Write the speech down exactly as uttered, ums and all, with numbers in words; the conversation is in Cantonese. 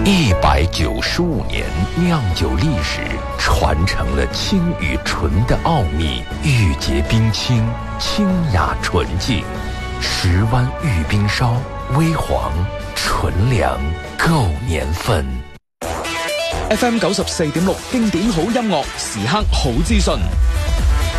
一百九十五年酿酒历史，传承了清与纯的奥秘，玉洁冰清，清雅纯净。十湾玉冰烧，微黄纯良，够年份。 F M 九十四點六經典好音樂，時刻好資訊。